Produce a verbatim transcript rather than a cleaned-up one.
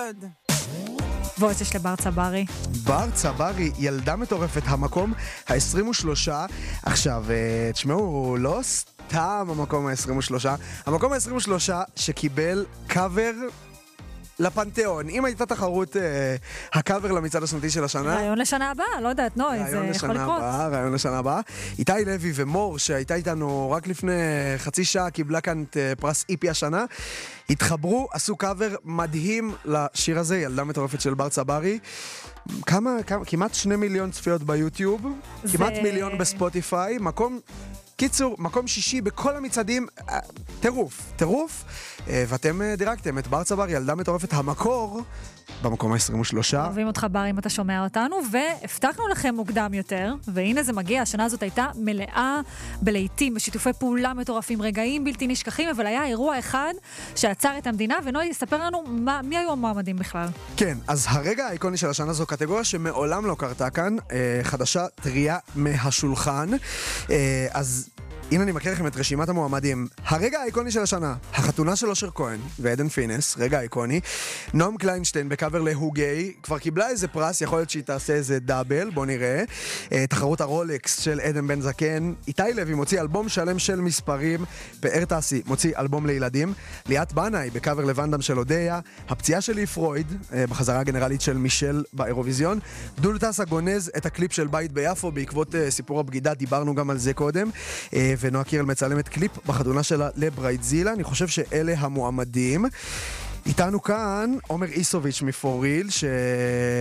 אחד. ועוד יש לבר צברי. בר צברי, ילדה מטורפת, המקום ה-עשרים ושלוש. עכשיו, תשמעו, לא סתם המקום ה-עשרים ושלוש, המקום ה-עשרים ושלוש שקיבל קאבר לפנתיאון. אם הייתה תחרות אה, הקאבר למצעד השנתי של השנה. רעיון לשנה הבאה, לא יודעת, נוי, זה יכול לקרות. רעיון לשנה הבאה, רעיון לשנה הבאה. איתי לוי ומור, שהייתה איתנו רק לפני חצי שעה, קיבלה כאן את פרס איפי השנה, התחברו, עשו קאבר מדהים לשיר הזה, ילדה מטורפת של בר צברי. כמה, כמה, כמעט שני מיליון צפיות ביוטיוב, זה... כמעט מיליון בספוטיפיי, מקום... קיצור, מקום שישי בכל המצעדים, טירוף, טירוף, ואתם דירקתם את בר צברי, ילדה מטורפת, המקור, במקום ה-עשרים ושלוש. אוהבים אותך בר אם אתה שומע אותנו, והבטחנו לכם מוקדם יותר, והנה זה מגיע, השנה הזאת הייתה מלאה בלהיטים, בשיתופי פעולה מטורפים, רגעים בלתי נשכחים, אבל היה אירוע אחד שעצר את המדינה, ונוי יספר לנו מה, מי היו המועמדים בכלל. כן, אז הרגע האיקוני של השנה זו קטגוריה שמעולם לא קרתה כאן, חדשה טריה מהשולחן, אז הנה אני מכיר לכם את רשימת המועמדים. הרגע האיקוני של השנה, החתונה של אושר כהן ועדן פינס, רגע האיקוני. נועם קליינשטיין בקאבר להוא גיי, כבר קיבלה איזה פרס, יכול להיות שהיא תעשה איזה דאבל, בוא נראה. תחרות הרולקס של עדן בן זקן. איתי לוי מוציא אלבום שלם של מספרים. פאר טסי מוציא אלבום לילדים. ליאת בנאי בקאבר לבנדם של אודיה. הפציעה של לי פרויד בחזרה הגנרלית של מישל באירוויזיון. דול טסה גונז את הקליפ של בית ביפו בעקבות סיפור הבגידה, דיברנו גם על זה קודם. ונועה קירל מצלמת קליפ בחתונה שלה לברייטזילה. אני חושב שאלה המועמדים. איתנו כאן עומר איסוביץ' מפוריל, ש...